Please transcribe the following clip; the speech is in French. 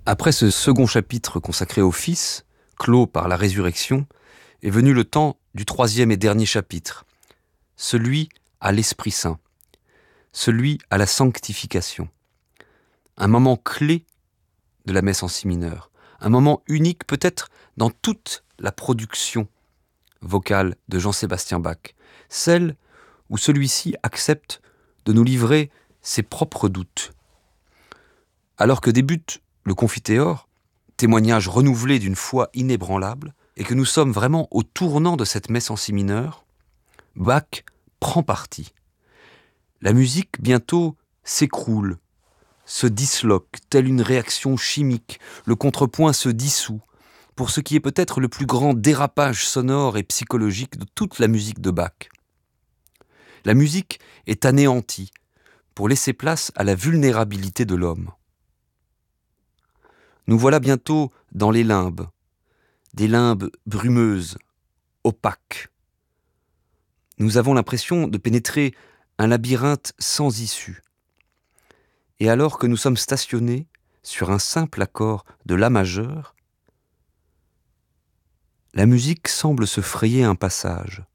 Après ce second chapitre consacré au Fils, clos par la résurrection, est venu le temps du troisième et dernier chapitre, celui à l'Esprit Saint, celui à la sanctification. Un moment clé de la messe en si mineur, un moment unique peut-être dans toute la production vocale de Jean-Sébastien Bach, celle où celui-ci accepte de nous livrer ses propres doutes. Alors que débute le Confiteor, témoignage renouvelé d'une foi inébranlable, et que nous sommes vraiment au tournant de cette messe en si mineur, Bach prend parti. La musique bientôt s'écroule, se disloque, telle une réaction chimique, le contrepoint se dissout, pour ce qui est peut-être le plus grand dérapage sonore et psychologique de toute la musique de Bach. La musique est anéantie pour laisser place à la vulnérabilité de l'homme. Nous voilà bientôt dans les limbes, des limbes brumeuses, opaques. Nous avons l'impression de pénétrer un labyrinthe sans issue. Et alors que nous sommes stationnés sur un simple accord de La majeur, la musique semble se frayer un passage.